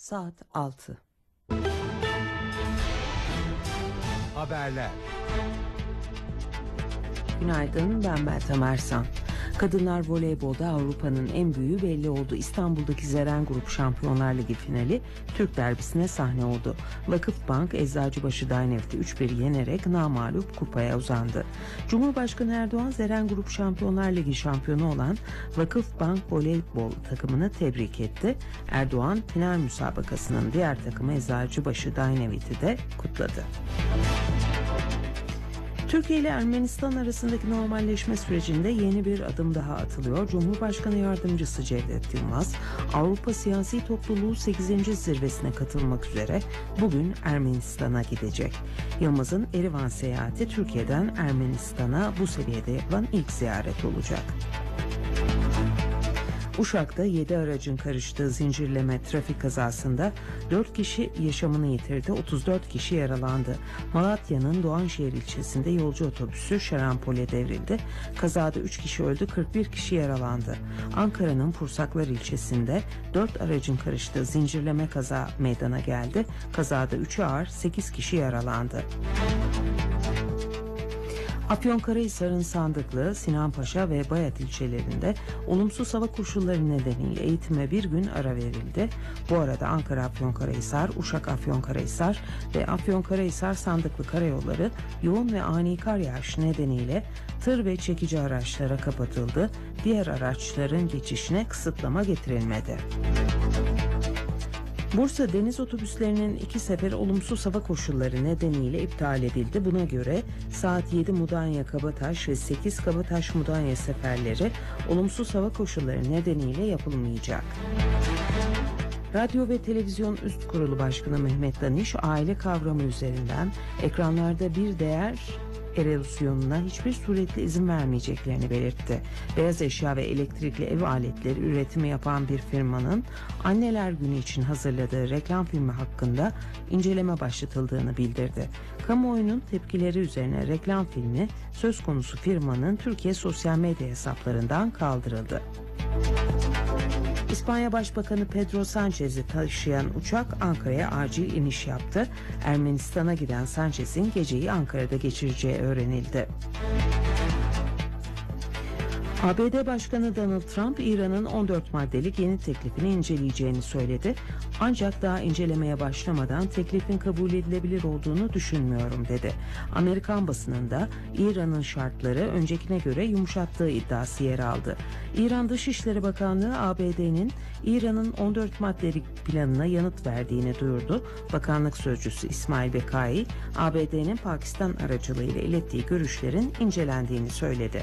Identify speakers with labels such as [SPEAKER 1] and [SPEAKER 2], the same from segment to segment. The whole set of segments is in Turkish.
[SPEAKER 1] Saat 6.
[SPEAKER 2] Haberler.
[SPEAKER 1] Günaydın, ben Meltem Ersan. Kadınlar voleybolda Avrupa'nın en büyüğü belli oldu. İstanbul'daki Zeren Grup Şampiyonlar Ligi finali Türk derbisine sahne oldu. Vakıfbank Eczacıbaşı Dynamit'i 3-1 yenerek namağlup kupaya uzandı. Cumhurbaşkanı Erdoğan Zeren Grup Şampiyonlar Ligi şampiyonu olan Vakıfbank voleybol takımını tebrik etti. Erdoğan final müsabakasının diğer takımı Eczacıbaşı Dynamit'i de kutladı. Türkiye ile Ermenistan arasındaki normalleşme sürecinde yeni bir adım daha atılıyor. Cumhurbaşkanı Yardımcısı Cevdet Yılmaz, Avrupa Siyasi Topluluğu 8. zirvesine katılmak üzere bugün Ermenistan'a gidecek. Yılmaz'ın Erivan seyahati Türkiye'den Ermenistan'a bu seviyede yapılan ilk ziyaret olacak. Uşak'ta 7 aracın karıştığı zincirleme trafik kazasında 4 kişi yaşamını yitirdi, 34 kişi yaralandı. Malatya'nın Doğanşehir ilçesinde yolcu otobüsü şarampole devrildi. Kazada 3 kişi öldü, 41 kişi yaralandı. Ankara'nın Pursaklar ilçesinde 4 aracın karıştığı zincirleme kaza meydana geldi. Kazada 3'ü ağır, 8 kişi yaralandı. Afyonkarahisar'ın Sandıklı, Sinanpaşa ve Bayat ilçelerinde olumsuz hava koşulları nedeniyle eğitime bir gün ara verildi. Bu arada Ankara-Afyonkarahisar, Uşak-Afyonkarahisar ve Afyonkarahisar-Sandıklı karayolları yoğun ve ani kar yağışı nedeniyle tır ve çekici araçlara kapatıldı. Diğer araçların geçişine kısıtlama getirilmedi. Bursa deniz otobüslerinin 2 sefer olumsuz hava koşulları nedeniyle iptal edildi. Buna göre saat 7 Mudanya-Kabataş ve 8 Kabataş-Mudanya seferleri olumsuz hava koşulları nedeniyle yapılmayacak. Radyo ve Televizyon Üst Kurulu Başkanı Mehmet Danış, aile kavramı üzerinden ekranlarda bir değer erozyonuna hiçbir suretle izin vermeyeceklerini belirtti. Beyaz eşya ve elektrikli ev aletleri üretimi yapan bir firmanın Anneler Günü için hazırladığı reklam filmi hakkında inceleme başlatıldığını bildirdi. Kamuoyunun tepkileri üzerine reklam filmi söz konusu firmanın Türkiye sosyal medya hesaplarından kaldırıldı. İspanya Başbakanı Pedro Sanchez'i taşıyan uçak Ankara'ya acil iniş yaptı. Ermenistan'a giden Sanchez'in geceyi Ankara'da geçireceği öğrenildi. ABD Başkanı Donald Trump, İran'ın 14 maddelik yeni teklifini inceleyeceğini söyledi. Ancak daha incelemeye başlamadan teklifin kabul edilebilir olduğunu düşünmüyorum dedi. Amerikan basınında İran'ın şartları öncekine göre yumuşattığı iddiası yer aldı. İran Dışişleri Bakanlığı ABD'nin İran'ın 14 maddelik planına yanıt verdiğini duyurdu. Bakanlık sözcüsü İsmail Bekai, ABD'nin Pakistan aracılığıyla ilettiği görüşlerin incelendiğini söyledi.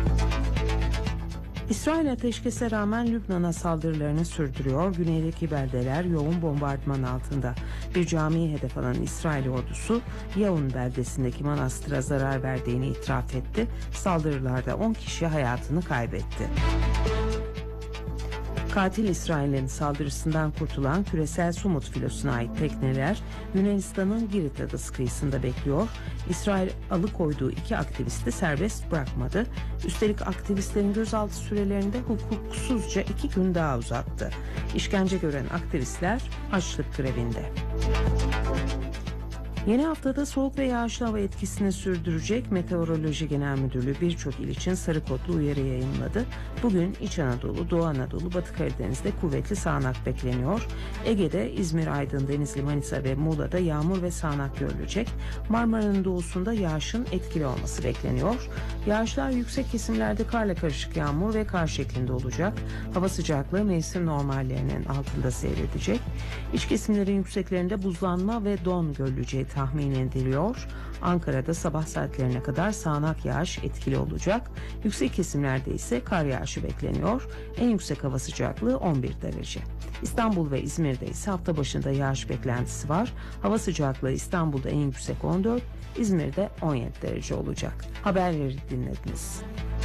[SPEAKER 1] İsrail ateşkese rağmen Lübnan'a saldırılarını sürdürüyor. Güneydeki beldeler yoğun bombardıman altında. Bir camiyi hedef alan İsrail ordusu Yaun beldesindeki manastıra zarar verdiğini itiraf etti. Saldırılarda 10 kişi hayatını kaybetti. Katil İsrail'in saldırısından kurtulan küresel Sumut filosuna ait tekneler Yunanistan'ın Girit adası kıyısında bekliyor. İsrail alıkoyduğu 2 aktivisti serbest bırakmadı. Üstelik aktivistlerin gözaltı sürelerini de hukuksuzca 2 gün daha uzattı. İşkence gören aktivistler açlık grevinde. Yeni haftada soğuk ve yağışlı hava etkisini sürdürecek. Meteoroloji Genel Müdürlüğü birçok il için sarı kodlu uyarı yayınladı. Bugün İç Anadolu, Doğu Anadolu, Batı Karadeniz'de kuvvetli sağanak bekleniyor. Ege'de İzmir, Aydın, Denizli, Manisa ve Muğla'da yağmur ve sağanak görülecek. Marmara'nın doğusunda yağışın etkili olması bekleniyor. Yağışlar yüksek kesimlerde karla karışık yağmur ve kar şeklinde olacak. Hava sıcaklığı mevsim normallerinin altında seyredecek. İç kesimlerin yükseklerinde buzlanma ve don görüleceği tahmin ediliyor. Ankara'da sabah saatlerine kadar sağanak yağış etkili olacak. Yüksek kesimlerde ise kar yağışı bekleniyor. En yüksek hava sıcaklığı 11 derece. İstanbul ve İzmir'de ise hafta başında yağış beklentisi var. Hava sıcaklığı İstanbul'da en yüksek 14, İzmir'de 17 derece olacak. Haberleri dinlediniz.